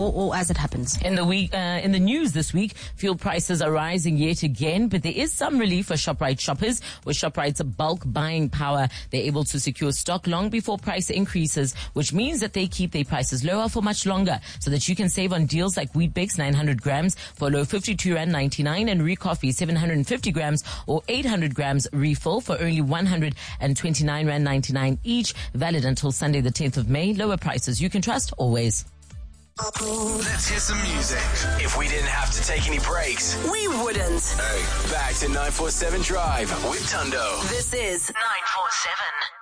or as it happens. In the news this week, fuel prices are rising yet again, but there is some relief for ShopRite shoppers. With ShopRite's bulk buying power, they're able to secure stock long before price increases, which means that they keep their prices lower for much longer, so that you can save on deals like Weet-Bix 900 grams for a low 52 Rand 99 and Recoffee 750 grams or 800 grams refill for only 129 Rand 99 each. Valid until Sunday the 10th of May. Lower prices you can trust always. Let's hear some music. If we didn't have to take any breaks, we wouldn't. Hey, back to 947 Drive with Tundo. This is 947.